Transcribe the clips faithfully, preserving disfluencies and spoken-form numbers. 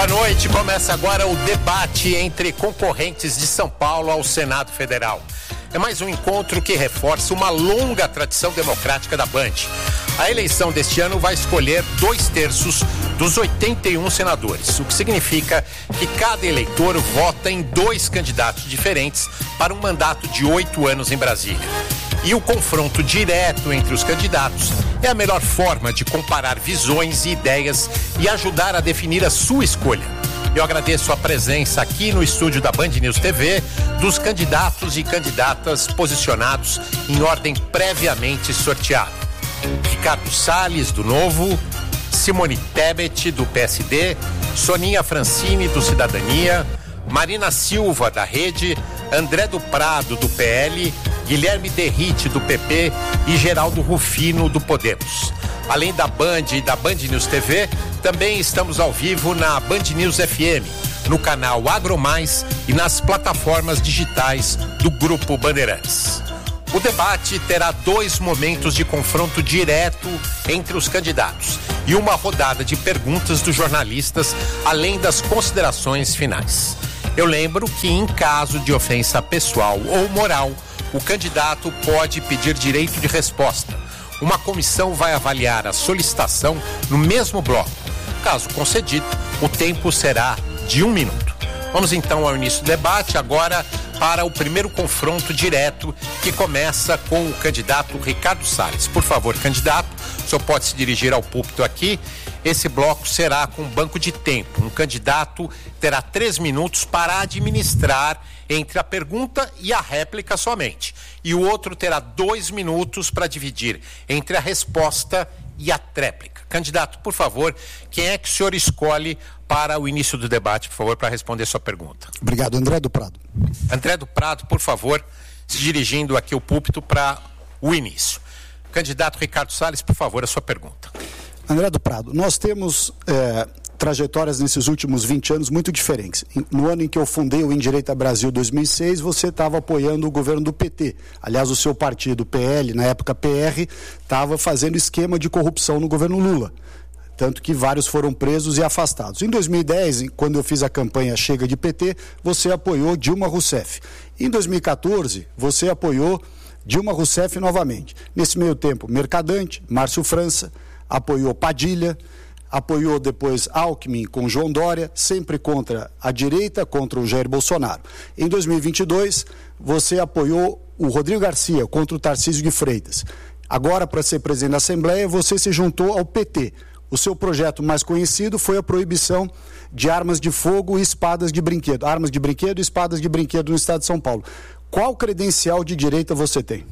Boa noite, começa agora o debate entre concorrentes de São Paulo ao Senado Federal. É mais um encontro que reforça uma longa tradição democrática da Band. A eleição deste ano vai escolher dois terços dos oitenta e um senadores, o que significa que cada eleitor vota em dois candidatos diferentes para um mandato de oito anos em Brasília. E o confronto direto entre os candidatos é a melhor forma de comparar visões e ideias e ajudar a definir a sua escolha. Eu agradeço a presença aqui no estúdio da Band News T V dos candidatos e candidatas posicionados em ordem previamente sorteada. Ricardo Salles, do Novo, Simone Tebet, do P S D, Soninha Francini, do Cidadania, Marina Silva, da Rede, André do Prado, do P L, Guilherme Derrite, do P P e Geraldo Rufino, do Podemos. Além da Band e da Band News T V, também estamos ao vivo na Band News F M, no canal AgroMais e nas plataformas digitais do Grupo Bandeirantes. O debate terá dois momentos de confronto direto entre os candidatos e uma rodada de perguntas dos jornalistas, além das considerações finais. Eu lembro que, em caso de ofensa pessoal ou moral, o candidato pode pedir direito de resposta. Uma comissão vai avaliar a solicitação no mesmo bloco. Caso concedido, o tempo será de um minuto. Vamos então ao início do debate, agora para o primeiro confronto direto, que começa com o candidato Ricardo Salles. Por favor, candidato, o senhor pode se dirigir ao púlpito aqui. Esse bloco será com banco de tempo. Um candidato terá três minutos para administrar entre a pergunta e a réplica somente. E o outro terá dois minutos para dividir entre a resposta e a tréplica. Candidato, por favor, quem é que o senhor escolhe para o início do debate, por favor, para responder sua pergunta? Obrigado, André do Prado. André do Prado, por favor, se dirigindo aqui ao púlpito para o início. Candidato Ricardo Salles, por favor, a sua pergunta. André do Prado, nós temos é, trajetórias nesses últimos vinte anos muito diferentes. No ano em que eu fundei o Indireita Brasil dois mil e seis, você estava apoiando o governo do P T. Aliás, o seu partido, P L, na época P R, estava fazendo esquema de corrupção no governo Lula. Tanto que vários foram presos e afastados. Em dois mil e dez, quando eu fiz a campanha Chega de P T, você apoiou Dilma Rousseff. Em dois mil e quatorze, você apoiou Dilma Rousseff novamente. Nesse meio tempo, Mercadante, Márcio França, apoiou Padilha, apoiou depois Alckmin com João Dória, sempre contra a direita, contra o Jair Bolsonaro. Em dois mil e vinte e dois, você apoiou o Rodrigo Garcia contra o Tarcísio de Freitas. Agora, para ser presidente da Assembleia, você se juntou ao P T. O seu projeto mais conhecido foi a proibição de armas de fogo e espadas de brinquedo. Armas de brinquedo e espadas de brinquedo no estado de São Paulo. Qual credencial de direita você tem?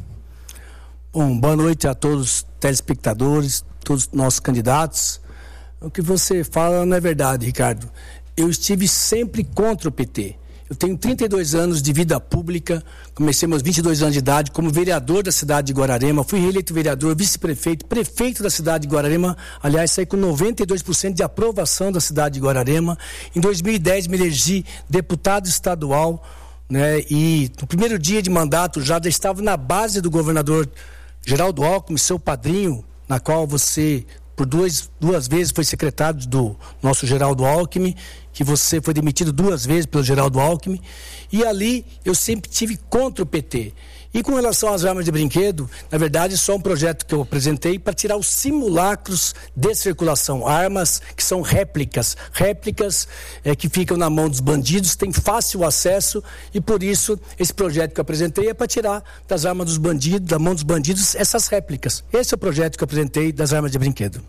Bom, boa noite a todos os telespectadores, todos os nossos candidatos. O que você fala não é verdade, Ricardo. Eu estive sempre contra o P T. Eu tenho trinta e dois anos de vida pública, comecei meus vinte e dois anos de idade como vereador da cidade de Guararema, fui reeleito vereador, vice-prefeito, prefeito da cidade de Guararema, aliás, saí com noventa e dois por cento de aprovação da cidade de Guararema. Em dois mil e dez me elegi deputado estadual, né, e no primeiro dia de mandato já estava na base do governador Geraldo Alckmin, seu padrinho, na qual você por duas, duas vezes foi secretário do nosso Geraldo Alckmin, que você foi demitido duas vezes pelo Geraldo Alckmin, e ali eu sempre tive contra o P T. E com relação às armas de brinquedo, na verdade, só um projeto que eu apresentei para tirar os simulacros de circulação, armas que são réplicas, réplicas é, que ficam na mão dos bandidos, têm fácil acesso, e por isso esse projeto que eu apresentei é para tirar das armas dos bandidos, da mão dos bandidos, essas réplicas. Esse é o projeto que eu apresentei das armas de brinquedo.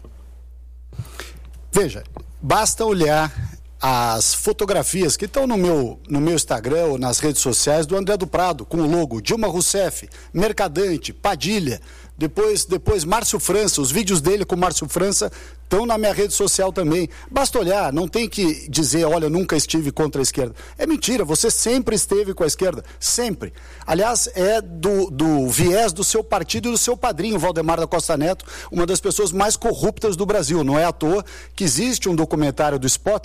Veja, basta olhar as fotografias que estão no meu, no meu Instagram ou nas redes sociais do André do Prado, com o logo Dilma Rousseff, Mercadante, Padilha, depois, depois Márcio França, os vídeos dele com Márcio França estão na minha rede social também. Basta olhar, não tem que dizer, olha, nunca estive contra a esquerda. É mentira, você sempre esteve com a esquerda, sempre. Aliás, é do, do viés do seu partido e do seu padrinho, Valdemar da Costa Neto, uma das pessoas mais corruptas do Brasil. Não é à toa que existe um documentário do Sputnik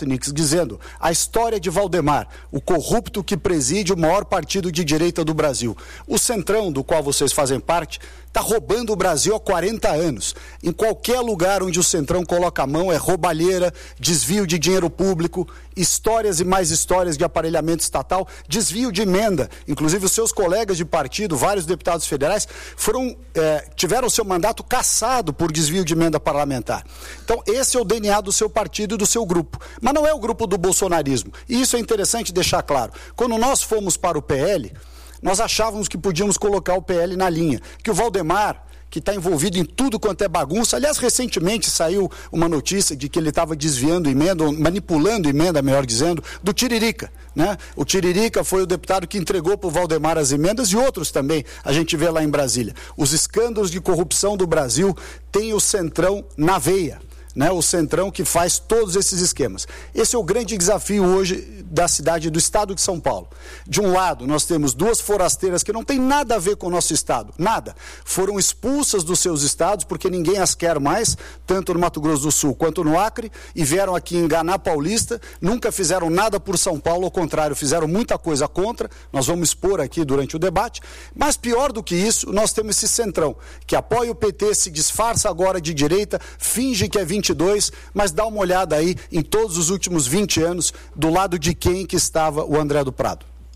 dizendo a história de Valdemar, o corrupto que preside o maior partido de direita do Brasil. O Centrão, do qual vocês fazem parte, está roubando o Brasil há quarenta anos. Em qualquer lugar onde o Centrão coloca a mão é roubalheira, desvio de dinheiro público, histórias e mais histórias de aparelhamento estatal, desvio de emenda. Inclusive os seus colegas de partido, vários deputados federais, foram, é, tiveram seu mandato cassado por desvio de emenda parlamentar. Então esse é o D N A do seu partido e do seu grupo. Mas não é o grupo do bolsonarismo. E isso é interessante deixar claro. Quando nós fomos para o P L, nós achávamos que podíamos colocar o P L na linha, que o Valdemar, que está envolvido em tudo quanto é bagunça, aliás, recentemente saiu uma notícia de que ele estava desviando emenda, ou manipulando emenda, melhor dizendo, do Tiririca, né? O Tiririca foi o deputado que entregou para o Valdemar as emendas e outros também, a gente vê lá em Brasília. Os escândalos de corrupção do Brasil têm o Centrão na veia. Né, o Centrão que faz todos esses esquemas. Esse é o grande desafio hoje da cidade, do estado de São Paulo. De um lado, nós temos duas forasteiras que não tem nada a ver com o nosso estado, nada. Foram expulsas dos seus estados porque ninguém as quer mais, tanto no Mato Grosso do Sul quanto no Acre, e vieram aqui enganar Paulista, nunca fizeram nada por São Paulo, ao contrário, fizeram muita coisa contra, nós vamos expor aqui durante o debate, mas pior do que isso, nós temos esse Centrão, que apoia o P T, se disfarça agora de direita, finge que é vinte e dois, mas dá uma olhada aí em todos os últimos vinte anos, do lado de quem que estava o André do Prado.